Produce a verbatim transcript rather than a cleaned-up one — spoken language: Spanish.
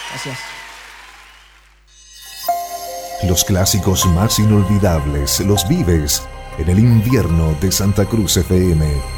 Gracias. Los clásicos más inolvidables los vives en el invierno de Santa Cruz F M.